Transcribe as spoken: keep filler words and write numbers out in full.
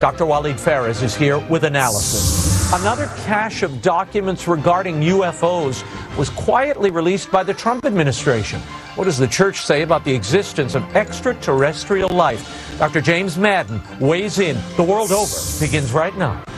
Doctor Waleed Phares is here with analysis. Another cache of documents regarding U F Os was quietly released by the Trump administration. What does the church say about the existence of extraterrestrial life? Doctor James Madden weighs in. The World Over begins right now.